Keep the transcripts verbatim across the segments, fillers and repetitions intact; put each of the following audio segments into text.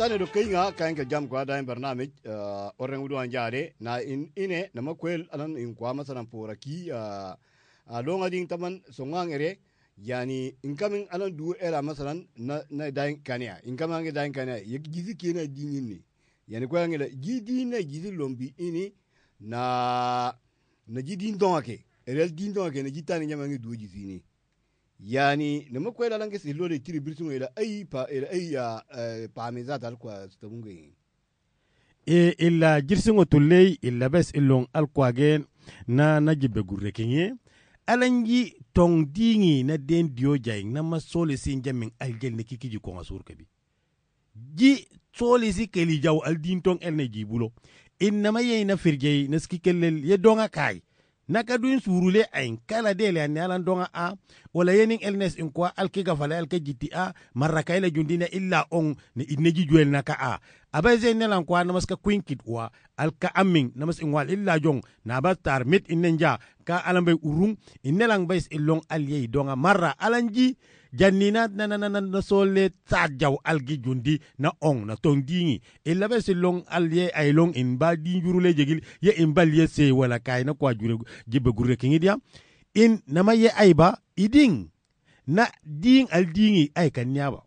tane do kinga kan ka jam kwa da barnamij oren wudu anjare na in ine na makwel anan in kwa masalan poraki a longa ding taman songangere yani incoming anan du era masalan na na dain kania incoming dain kania yek gizi kina dinini yani kwa ngela gidi na gizi lombi ini na na gidi ndonake erel dindonake na gitani nyamangi du gizi ni yani na makwela lange si lole tiri birsun ila ay pa ila ay ya pa mezata alkwa stabunge e illa jirsingo tulley illa bes illong alkwagen na najibe gurre kenye alangi tong dingi na den dio jay na masole sin jamin aljel ne kikiji ko ngasur kabi ji sole si keli jaw al din tong el ne jibulo inna maye na firjey na skikelel ye donga kay naka duin surule ayin kala dele an yalan donga a wala yenin elnes in kwa alkiga fala alka jiti a maraka ila jundina illa on ni idneji juel naka a abaze nelan kwa namaska kwinkit wa alka amin namas inwal illa jong na batar mit innenja ka alambay urung innelang bais illong alye donga marra alanji jannina na na na na sole tajaw algi jundi na on na tong dingi illa bes long alye ay long in ba di jurule jegil ye in balye se wala kay na kwa jure jibbe gurre kingi dia in nama ye ayba iding na ding al dingi ay kanyaba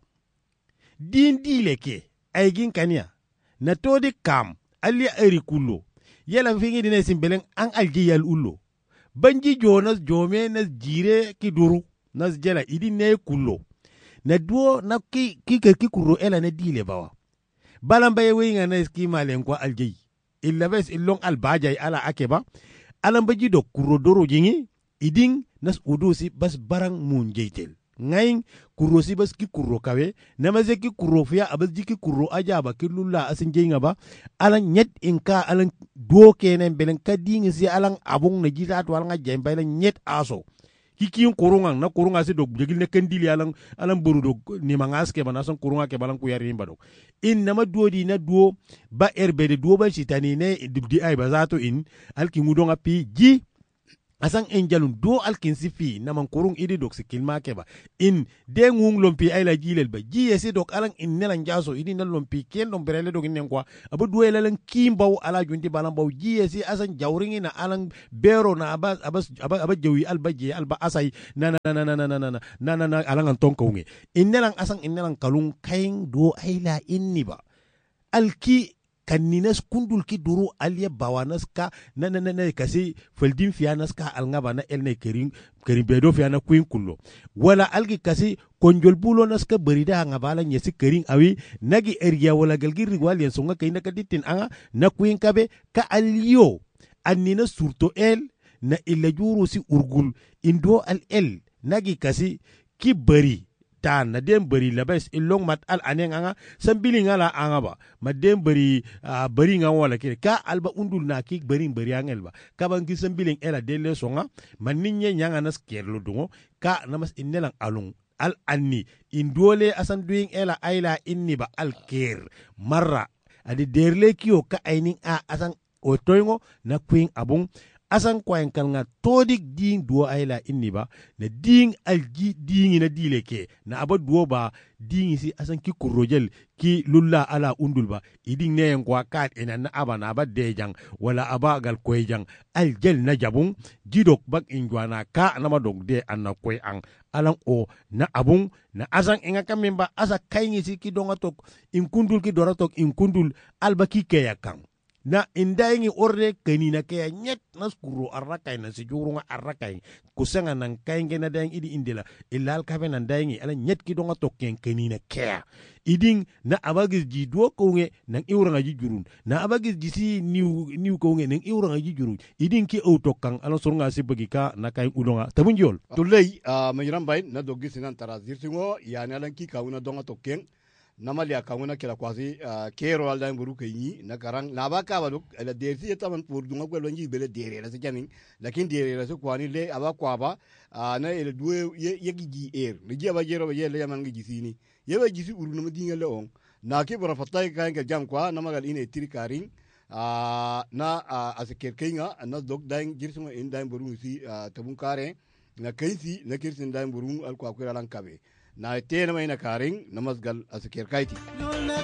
din dileke ay gin kanya na todi kam alye ari kullo yela fingi dine simbelen an alji yal ullo banji jonas jome na jire ki duru nas jela idi ne kullo na duo na ki ki ki kuro ela na dile bawa balamba ye winga na ski malen kwa alji illa bes illong albajay ala akeba alamba ji do kuro doro jingi iding nas udusi bas barang mun jeitel ngayin kuro si bas ki kuro kawe namaze ki kuro fiya abas ji ki kuro ajaba ki lulla asin jenga ba alan nyet inka alan duo kenen belen kadingi si alan abung na jita to alan jemba alan nyet aso kiki kurungan na kurunga si dog jegil ne kendili alang alang buru dog ni mangas ke bana son kurunga ke balang kuyari imba dog in nama duo di na duo ba erbede duo ba sitani ne dibdi ay bazato in alki ngudonga pi ji asang enjalun duo alkin si fi naman kurung idi dog si kilma ke ba in de ngung lompi ay la jilel ba ji yesi dog alang in nelan jaso idi na lompi ken dom berele dog inen kwa abu duo lalang kimbaw ala junti balang baw ji yesi asang jawringi na alang bero na abas abas abas jawi alba je alba asay na na na na na na na na na na alang antong kaunge in nelang asang in nelang kalung kaing duo ay la inni ba alki kanninas kundul ki duru alye bawanas ka na na na kasi feldin fianas ka alnga bana elne kering kering bedo fiana kuin kullo wala algi kasi konjol bulo nas ka berida nga bala nyesi kering awi nagi area wala galgi rigwal yen songa kayna kaditin anga na kuin kabe ka alyo annina surto el na illa juru si urgul indo al el nagi kasi ki beri tan na dem beri labes ilong mat al aneng anga sambili ngala anga ba madem beri uh, beri nga wala kire ka alba undul na ki beri beri angel ba ka bangi sambili ela dele songa maninye nyanga nas kerlo dungo ka namas innelang alung al anni indole asan doing ela aila inni ba al ker marra adi derle kiyo ka ainin a asan otoyngo na queen abung asan kwaen kal nga todik ding duo ayla inni ba na ding alji ding na dile ke na aba duo ba ding si asan ki kurojel ki lulla ala undul ba iding ne ngwa kat ena na aba na aba dejang wala aba gal koyjang aljel na jabung jidok bak injwana ka na madog de anna koy ang alang o na abung na asan inga kamemba asa kayngi si ki donga tok in kundul ki doratok in kundul alba ki kayakang na indaingi orde kanina kaya nyet nas kuro arrakay na si jurunga arrakay kusanga nang kainge na daing idi indila ilal kafe nan daingi ala nyet ki donga tokken kanina kaya iding na abagis ji duo konge nang iuranga ji jurun na abagis ji si niu niu konge nang iuranga ji jurun iding ki autokang ala surunga si bagika na kain udonga tabunjol tulay uh, majiran bayin na dogi sinan tarazir singo yani alan ki kauna donga tokken namali akanguna kila kwasi uh, kero alda nguru kenyi na karang nabaka baluk ala dersi etaman pur dunga kwelo nji bele dere la sejamin lakin dere la so kwani le aba kwaba uh, na ele duwe ye yegi er ni jaba jero ye le yaman ngi sini ye ba jisi uru no dinga le on na ke bora fatay ka nga jam kwa na magal ine tiri karing uh, na uh, aseker kenga na dog daing jirsumo in daing buru si uh, tabun kare na kaisi na kirsin daing buru al kwa kwela lan kabe na tena mai na karing na masgal asikir kaiti